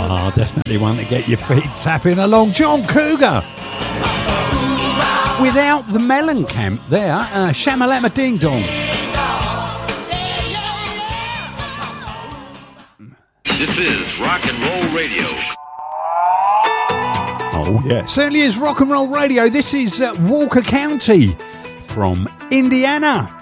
Definitely one to get your feet tapping along. John Cougar. Without the Mellencamp there, Shamalama Ding Dong. This is Rock and Roll Radio. Oh yeah, certainly is Rock and Roll Radio. This is Walker County from Indiana.